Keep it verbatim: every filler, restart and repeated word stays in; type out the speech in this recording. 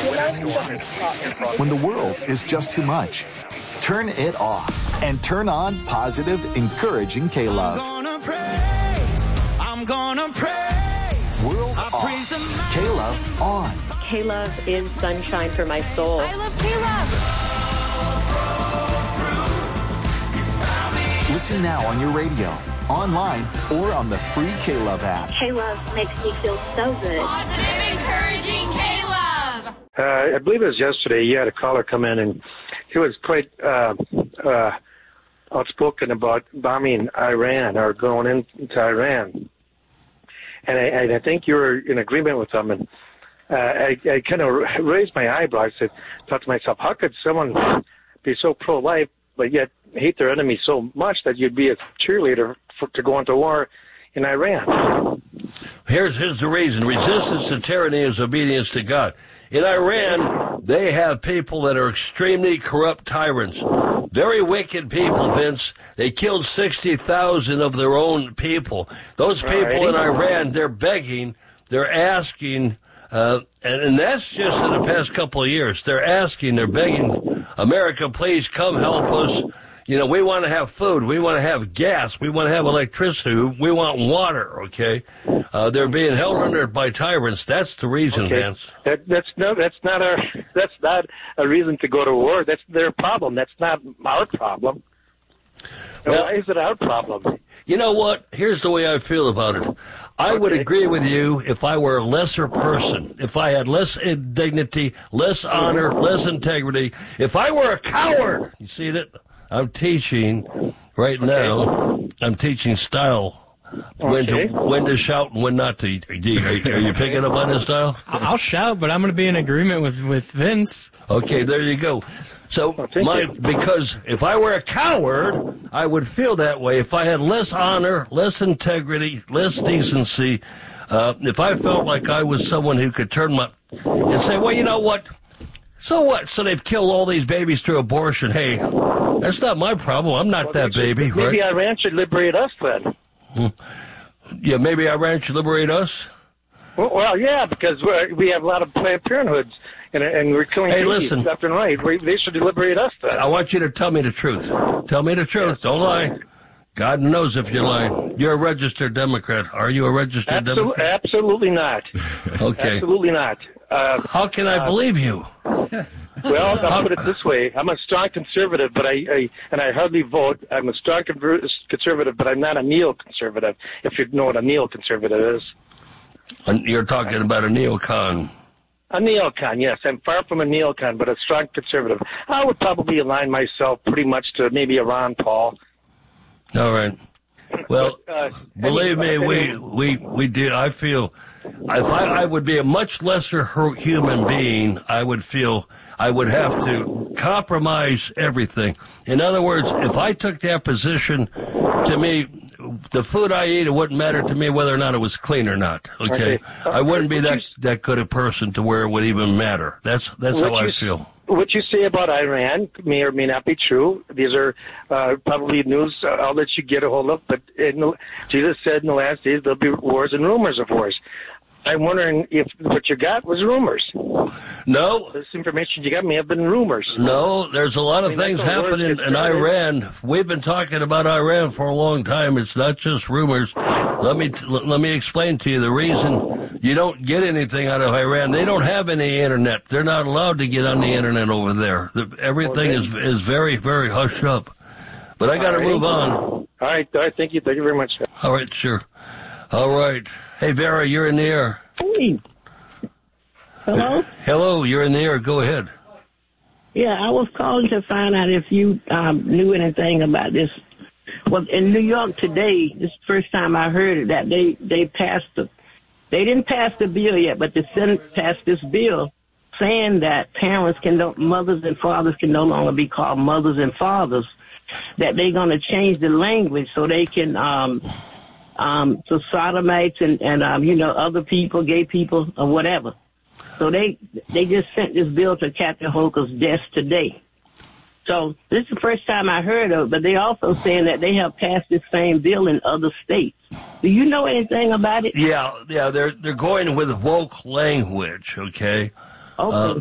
When the world is just too much, turn it off and turn on positive, encouraging K-Love. I'm gonna praise, I'm gonna praise. World off, K-Love on. K-Love is sunshine for my soul. I love K-Love. Listen now on your radio, online, or on the free K-Love app. K-Love makes me feel so good. Positive, encouraging K-Love. Uh, I believe it was yesterday. You had a caller come in, and he was quite uh, uh, outspoken about bombing Iran or going into Iran. And I, and I think you were in agreement with them. And uh, I, I kind of raised my eyebrows. I thought to myself, how could someone be so pro-life but yet hate their enemy so much that you'd be a cheerleader for, to go into war in Iran? Here's, here's the reason. Resistance to tyranny is obedience to God. In Iran, they have people that are extremely corrupt tyrants. Very wicked people, Vince. They killed sixty thousand of their own people. Those people in Iran, they're begging, they're asking, uh, and, and that's just in the past couple of years. They're asking, they're begging, America, please come help us. You know, we want to have food. We want to have gas. We want to have electricity. We want water, okay? Uh, they're being held under by tyrants. That's the reason, okay. Vance. That, that's, no, that's, not our, that's not a reason to go to war. That's their problem. That's not our problem. Well, why is it our problem? You know what? Here's the way I feel about it. I okay. would agree with you if I were a lesser person, if I had less dignity, less honor, less integrity. If I were a coward, you see that? I'm teaching right now. I'm teaching style, when okay. to when to shout and when not to. Are you, are you picking up on this style? I'll shout, but I'm going to be in agreement with, with Vince. Okay, there you go. So oh, my because if I were a coward, I would feel that way. If I had less honor, less integrity, less decency, uh, if I felt like I was someone who could turn my and say, well, you know what? So what? So they've killed all these babies through abortion. Hey, that's not my problem. I'm not well, that baby. Maybe right? Iran should liberate us then. Yeah, maybe Iran should liberate us? Well, well yeah, because we're, we have a lot of Planned Parenthoods, and, and we're killing hey, babies listen, left and right. We, they should liberate us then. I want you to tell me the truth. Tell me the truth. Yes. Don't lie. God knows if you're lying. You're a registered Democrat. Are you a registered Absol- Democrat? Absolutely not. Okay. Absolutely not. Uh, How can I uh, believe you? Well, I'll put it this way. I'm a strong conservative, but I, I and I hardly vote. I'm a strong conver- conservative, but I'm not a neoconservative, if you know what a neoconservative is. You're talking about a neocon. A neocon, yes. I'm far from a neocon, but a strong conservative. I would probably align myself pretty much to maybe a Ron Paul. All right. Well, but, uh, believe anyway, me, we, we, we do. I feel if I, I would be a much lesser human being, I would feel I would have to compromise everything. In other words, if I took that position, to me, the food I eat, it wouldn't matter to me whether or not it was clean or not. Okay, okay. I wouldn't be that that good a person to where it would even matter. That's that's how I feel. What you say about Iran may or may not be true. These are uh, probably news outlets you get a hold of. But in the, Jesus said in the last days there'll be wars and rumors of wars. I'm wondering if what you got was rumors. No. This information you got may have been rumors. No, there's a lot of I mean, things happening in Iran. We've been talking about Iran for a long time. It's not just rumors. Let me let me explain to you the reason you don't get anything out of Iran. They don't have any internet. They're not allowed to get on the internet over there. Everything okay. is is very, very hushed up. But I got to right. move on. All right. All right. Thank you. Thank you very much. All right. Sure. All right. Hey, Vera, you're in the air. Hey. Hello? Hello, you're in the air. Go ahead. Yeah, I was calling to find out if you um, knew anything about this. Well, in New York today, this is the first time I heard it, that they, they passed the, they didn't pass the bill yet, but the Senate passed this bill saying that parents can, no, mothers and fathers can no longer be called mothers and fathers, that they're going to change the language so they can, um, Um, so sodomites and, and um, you know, other people, gay people, or whatever. So they they just sent this bill to Captain Holker's desk today. So this is the first time I heard of it, but they also saying that they have passed this same bill in other states. Do you know anything about it? Yeah, yeah, they're they're going with woke language, okay? Okay. Uh,